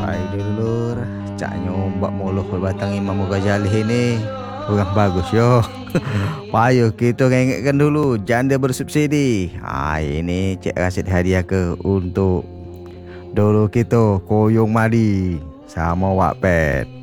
Hai dulur, cak nyombak moloh batang Imam Ghazali ni. Kurang bagus yo. Payuh kita ingatkan dulu janda bersubsidi. Ini cek Rasid hadiah ke untuk dulu kita Koyong Madi sama Wattpad.